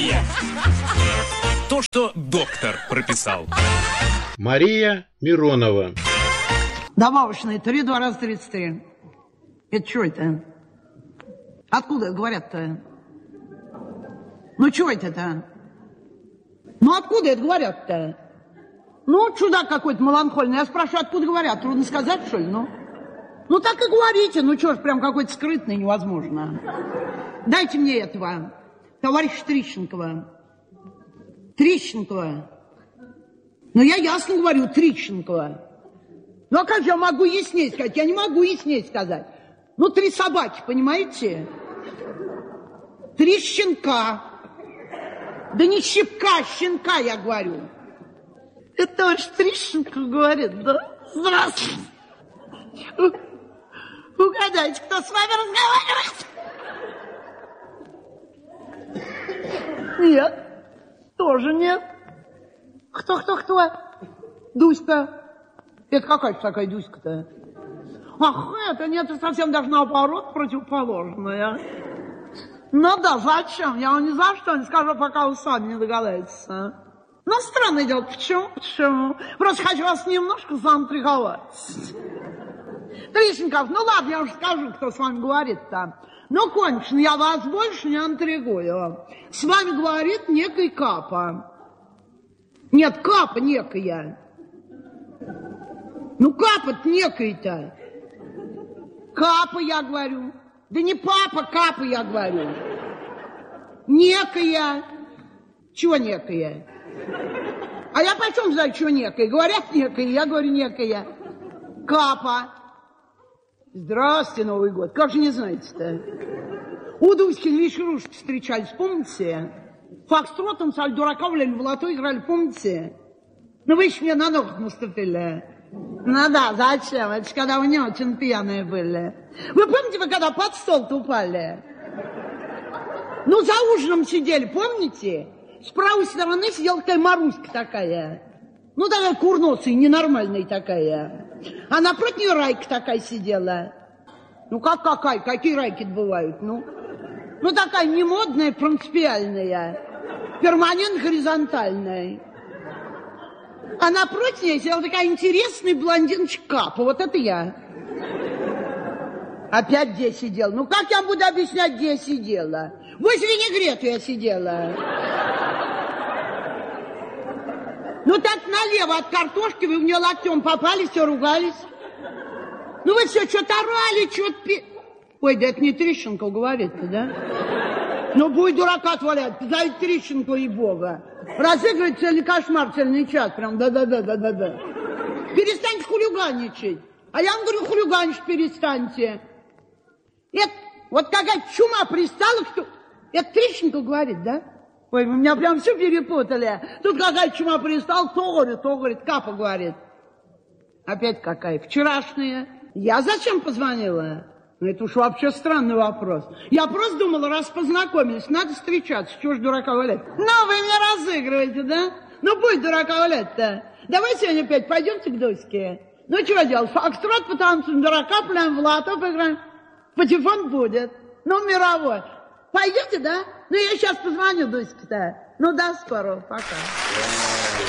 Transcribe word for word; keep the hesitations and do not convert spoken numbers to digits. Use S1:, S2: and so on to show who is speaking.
S1: Мария. То, что доктор прописал.
S2: Мария Миронова.
S3: Добавочные три, два раза тридцать три. Это что это? Откуда это говорят-то? Ну, что это-то? Ну, откуда это говорят-то? Ну, чудак какой-то маланхольный. Я спрашиваю, откуда говорят? Трудно сказать, что ли? Ну, ну так и говорите. Ну, что ж, прям какой-то скрытный невозможно. Дайте мне этого. Товарищ Трищенкова. Трищенкова. Ну, я ясно говорю, Трищенкова. Ну, а как же я могу яснее сказать? Я не могу яснее сказать. Ну, три собаки, понимаете? Три щенка. Да не щепка, щенка, я говорю. Это товарищ Трищенков говорит, да? Здравствуйте. Угадайте, кто с вами разговаривает? Нет, тоже нет. Кто-кто-кто? Дуська. Это какая такая Дуська-то? Ах, это нет, это совсем даже наоборот противоположное. Ну да, зачем? Я вам ни за что не скажу, пока вы сами не догадаетесь. Ну, странное дело. Почему? Почему? Просто хочу вас немножко заинтриговать. Трищенков, ну ладно, я уже скажу, кто с вами говорит-то. Ну, конечно, я вас больше не интригую. С вами говорит некий Капа. Нет, Капа некая. Ну, Капа-то некий-то. Капа, я говорю. Да не папа, Капа, я говорю. Некая. Чего некая? А я почем знаю, что некая? Говорят некая, я говорю некая. Капа. Здравствуйте, Новый год. Как же не знаете-то? У Дуськи Вишерушки встречались, помните? Фокстротом с дурака в лото играли, помните? Ну, вы еще мне на ногах наступили. Ну да, зачем? Это же когда вы не очень пьяные были. Вы помните, вы когда под стол-то упали? Ну, за ужином сидели, помните? С правой стороны сидела такая Маруська такая. Ну, такая курносая, ненормальная такая. А напротив нее Райка такая сидела. Ну, как какая? Какие Райки-то бывают? Ну, ну, такая немодная, принципиальная. Перманент горизонтальная. А напротив нее сидела такая интересная блондиночка Капа. Вот это я. Опять где сидела? Ну, как я буду объяснять, где я сидела? Возле винегрету я сидела. Ну, так налево от картошки вы в нее локтем попали, все ругались. Ну, вы все что-то орали, что-то пи... Ой, да это не Трищенков говорит-то, да? Ну, будет дурака отвалять, позови Трищенкова и Бога. Разыгрывать цельный кошмар, цельный час, прям да-да-да-да-да-да. Перестаньте хулиганничать. А я вам говорю, хулиганить перестаньте. Это вот какая чума пристала, что... Это Трищенков говорит, да? Ой, вы меня прям все перепутали. Тут какая чума пристала, то говорит, то говорит, Капа говорит. Опять какая? Вчерашняя. Я зачем позвонила? Ну, это уж вообще странный вопрос. Я просто думала, раз познакомились, надо встречаться. Чего ж дурака валять? Ну, вы меня разыгрываете, да? Ну, будет дурака валять-то. Давай сегодня опять пойдемте к Дуське. Ну, чего делать? Фокстрот потанцуем, дурака пляем, в лото поиграем. Патефон будет. Ну, мировой. Пойдете, да? Ну, я сейчас позвоню Дуське-то. Ну, до скорого. Пока.